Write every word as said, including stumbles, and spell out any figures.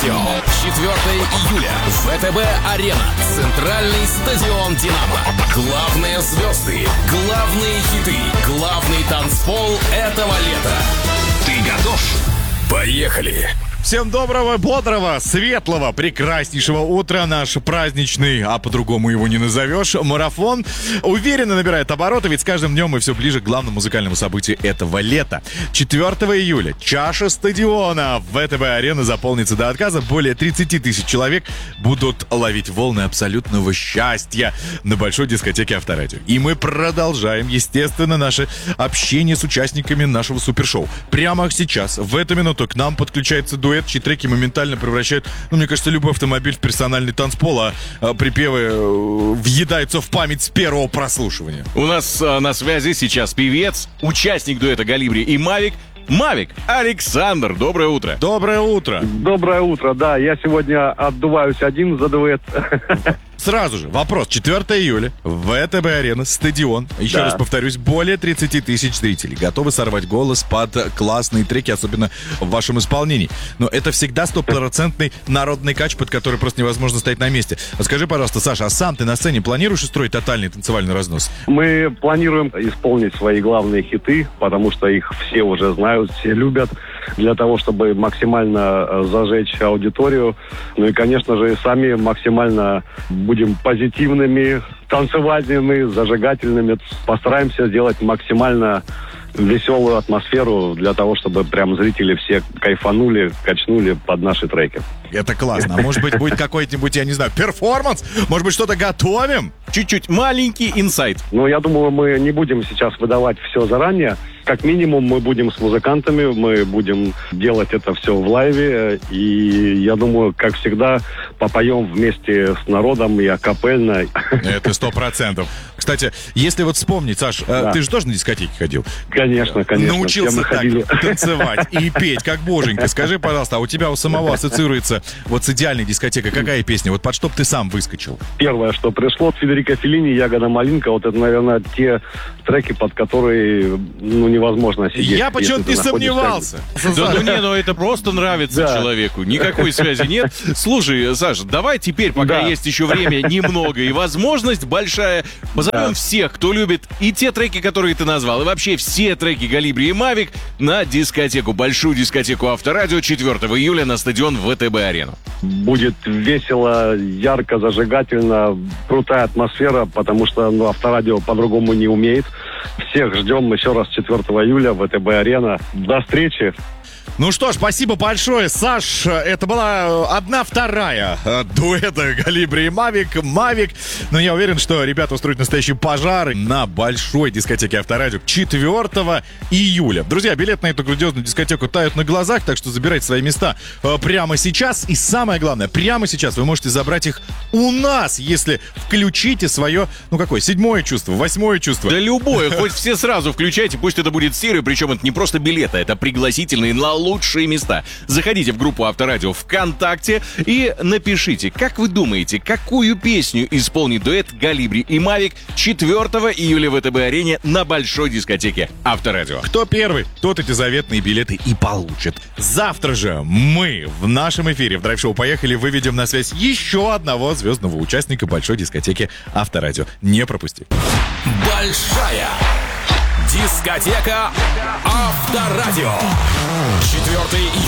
Авторадио. четвёртого июля. ВТБ-арена. Центральный стадион «Динамо». Главные звезды, главные хиты, главный танцпол этого лета. Ты готов? Поехали! Всем доброго, бодрого, светлого, прекраснейшего утра. Наш праздничный, а по-другому его не назовешь, марафон уверенно набирает обороты, ведь с каждым днем мы все ближе к главному музыкальному событию этого лета. четвёртого июля чаша стадиона ВТБ-арена заполнится до отказа. Более тридцать тысяч человек будут ловить волны абсолютного счастья на большой дискотеке Авторадио. И мы продолжаем, естественно, наше общение с участниками нашего супершоу. Прямо сейчас, в эту минуту, к нам подключается дуэт, чьи треки моментально превращают, ну, мне кажется, любой автомобиль в персональный танцпол, а, а припевы э, въедаются в память с первого прослушивания. У нас а, на связи сейчас певец, участник дуэта «Галибри» и «Мавик». Мавик, Александр, доброе утро. Доброе утро. Доброе утро, да, я сегодня отдуваюсь один за дуэт. Сразу же вопрос. четвёртого июля. ВТБ-арена, стадион. Еще Да. раз повторюсь, более тридцать тысяч зрителей. Готовы сорвать голос под классные треки, особенно в вашем исполнении. Но это всегда стопроцентный народный кач, под который просто невозможно стоять на месте. А скажи, пожалуйста, Саша, а сам ты на сцене планируешь устроить тотальный танцевальный разнос? Мы планируем исполнить свои главные хиты, потому что их все уже знают, все любят, для того, чтобы максимально э, зажечь аудиторию. Ну и, конечно же, и сами максимально будем позитивными, танцевальными, зажигательными. Постараемся сделать максимально веселую атмосферу для того, чтобы прям зрители все кайфанули, качнули под наши треки. Это классно. А может быть, будет какой-нибудь, я не знаю, перформанс? Может быть, что-то готовим? Чуть-чуть маленький инсайт. Но я думаю, мы не будем сейчас выдавать все заранее. Как минимум мы будем с музыкантами, мы будем делать это все в лайве. И я думаю, как всегда, попоем вместе с народом и акапельно. Это сто процентов. Кстати, если вот вспомнить, Саш, Да. ты же тоже на дискотеке ходил? Конечно, конечно. Научился все мы так ходили. танцевать и петь, как боженька. Скажи, пожалуйста, а у тебя у самого ассоциируется вот с идеальной дискотекой какая песня? Вот под что б ты сам выскочил? Первое, что пришло от Федерико Феллини, «Ягода малинка». Вот это, наверное, те треки, под которые ну, невозможно сидеть. Я если почему-то ты не находишься- сомневался. Да ну не, ну это просто нравится Да. человеку. Никакой связи нет. Слушай, Саш, давай теперь, пока Да. есть еще время немного и возможность большая, позовем Да. всех, кто любит и те треки, которые ты назвал, и вообще все треки «Галибри» и «Мавик» на дискотеку, большую дискотеку Авторадио четвёртого июля на стадион ВТБ-арену. Будет весело, ярко, зажигательно, крутая атмосфера, потому что ну, Авторадио по-другому не умеет. Всех ждем еще раз четвёртого июля в ВТБ-арена. До встречи! Ну что ж, спасибо большое, Саш. Это была одна вторая э, дуэта «Галибри» и «Мавик». «Мавик». Но я уверен, что ребята устроят настоящий пожар на большой дискотеке Авторадио четвёртого июля. Друзья, билет на эту грандиозную дискотеку тают на глазах, так что забирайте свои места э, прямо сейчас. И самое главное, прямо сейчас вы можете забрать их у нас, если включите свое, ну какое, седьмое чувство, восьмое чувство. Да любое, хоть все сразу включайте, пусть это будет серый, причем это не просто билеты, это пригласительные на лучшие места. Заходите в группу Авторадио ВКонтакте и напишите, как вы думаете, какую песню исполнит дуэт «Галибри» и «Мавик» четвёртого июля в ВТБ-арене на большой дискотеке Авторадио. Кто первый, тот эти заветные билеты и получит. Завтра же мы в нашем эфире в драйв-шоу «Поехали» выведем на связь еще одного звездного участника большой дискотеки Авторадио. Не пропусти. Большая дискотека Авторадио. четвёртого июля.